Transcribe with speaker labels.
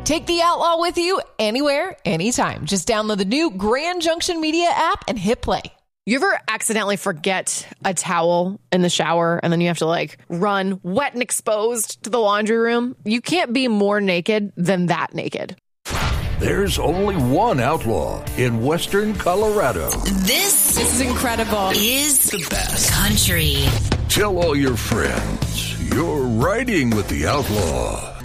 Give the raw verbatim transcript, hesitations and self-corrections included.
Speaker 1: Take the Outlaw with you anywhere, anytime. Just download the new Grand Junction Media app and hit play.
Speaker 2: You ever accidentally forget a towel in the shower and then you have to like run wet and exposed to the laundry room? You can't be more naked than that naked.
Speaker 3: There's only one outlaw in Western Colorado.
Speaker 4: This,
Speaker 5: this is incredible.
Speaker 4: Is the best country.
Speaker 3: Tell all your friends you're riding with the outlaw.